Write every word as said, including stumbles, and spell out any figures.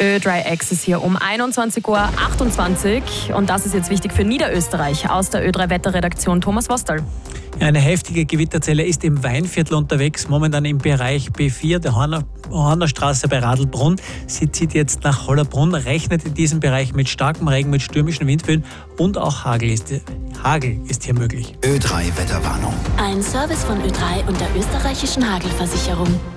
Ö drei Access hier um einundzwanzig Uhr achtundzwanzig. Und das ist jetzt wichtig für Niederösterreich. Aus der Ö drei Wetterredaktion Thomas Vostal. Eine heftige Gewitterzelle ist im Weinviertel unterwegs, momentan im Bereich B vier, der Horner, Horner Straße bei Radlbrunn. Sie zieht jetzt nach Hollerbrunn, rechnet in diesem Bereich mit starkem Regen, mit stürmischen Windböen und auch Hagel ist, Hagel ist hier möglich. Ö drei Wetterwarnung. Ein Service von Ö drei und der österreichischen Hagelversicherung.